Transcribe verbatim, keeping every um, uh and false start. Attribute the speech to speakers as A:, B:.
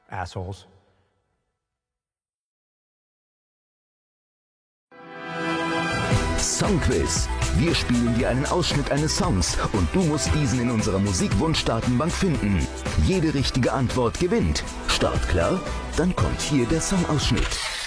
A: Assholes.
B: Songquiz. Wir spielen dir einen Ausschnitt eines Songs und du musst diesen in unserer Musikwunsch-Datenbank finden. Jede richtige Antwort gewinnt. Start klar? Dann kommt hier der Songausschnitt.